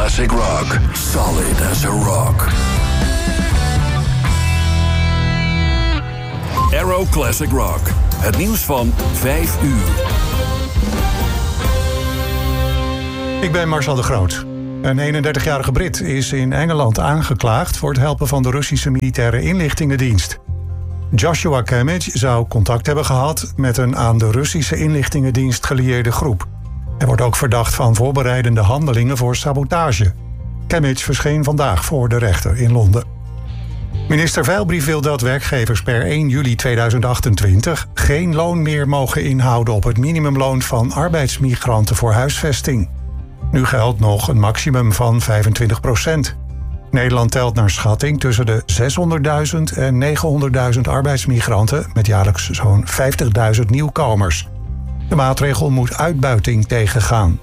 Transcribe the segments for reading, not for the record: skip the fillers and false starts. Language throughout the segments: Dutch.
classic rock. Solid as a rock. Arrow Classic Rock. Het nieuws van 5 uur. Ik ben Marcel de Groot. Een 31-jarige Brit is in Engeland aangeklaagd voor het helpen van de Russische militaire inlichtingendienst. Joshua Kimmich zou contact hebben gehad met een aan de Russische inlichtingendienst gelieerde groep. Hij wordt ook verdacht van voorbereidende handelingen voor sabotage. Kimmich verscheen vandaag voor de rechter in Londen. Minister Veilbrief wil dat werkgevers per 1 juli 2028 geen loon meer mogen inhouden op het minimumloon van arbeidsmigranten voor huisvesting. Nu geldt nog een maximum van 25%. Nederland telt naar schatting tussen de 600.000 en 900.000 arbeidsmigranten met jaarlijks zo'n 50.000 nieuwkomers. De maatregel moet uitbuiting tegengaan.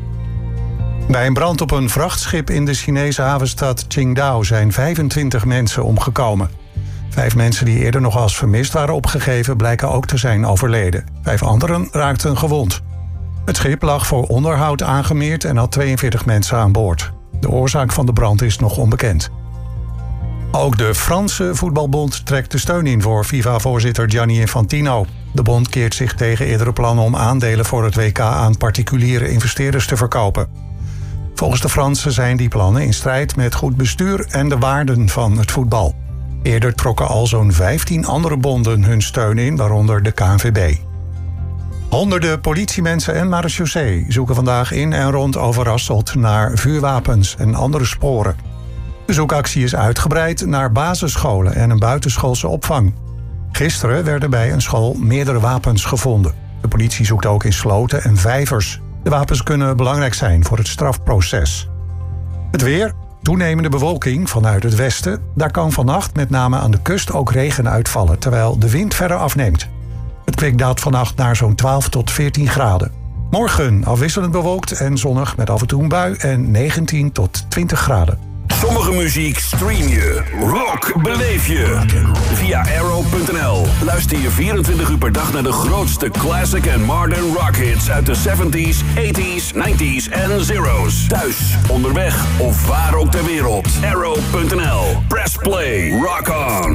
Bij een brand op een vrachtschip in de Chinese havenstad Qingdao zijn 25 mensen omgekomen. 5 mensen die eerder nog als vermist waren opgegeven blijken ook te zijn overleden. 5 anderen raakten gewond. Het schip lag voor onderhoud aangemeerd en had 42 mensen aan boord. De oorzaak van de brand is nog onbekend. Ook de Franse voetbalbond trekt de steun in voor FIFA-voorzitter Gianni Infantino. De bond keert zich tegen eerdere plannen om aandelen voor het WK aan particuliere investeerders te verkopen. Volgens de Fransen zijn die plannen in strijd met goed bestuur en de waarden van het voetbal. Eerder trokken al zo'n 15 andere bonden hun steun in, waaronder de KNVB. Honderden politiemensen en marechaussee zoeken vandaag in en rond Overasselt naar vuurwapens en andere sporen. De zoekactie is uitgebreid naar basisscholen en een buitenschoolse opvang. Gisteren werden bij een school meerdere wapens gevonden. De politie zoekt ook in sloten en vijvers. De wapens kunnen belangrijk zijn voor het strafproces. Het weer, toenemende bewolking vanuit het westen. Daar kan vannacht met name aan de kust ook regen uitvallen, terwijl de wind verder afneemt. Het kwik daalt vannacht naar zo'n 12 tot 14 graden. Morgen afwisselend bewolkt en zonnig met af en toe een bui en 19 tot 20 graden. Sommige muziek stream je. Rock beleef je. Via Arrow.nl. Luister je 24 uur per dag naar de grootste classic en modern rock hits uit de 70s, 80s, 90s en zeros. Thuis, onderweg of waar ook ter wereld. Arrow.nl. Press play. Rock on.